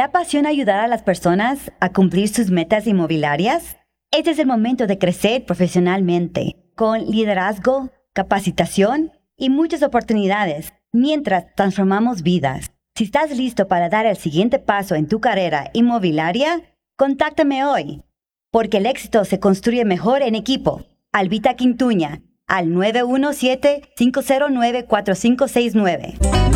apasiona ayudar a las personas a cumplir sus metas inmobiliarias? Este es el momento de crecer profesionalmente, con liderazgo, capacitación y muchas oportunidades, mientras transformamos vidas. Si estás listo para dar el siguiente paso en tu carrera inmobiliaria, contáctame hoy, porque el éxito se construye mejor en equipo. Albita Quintuña, al 917-509-4569.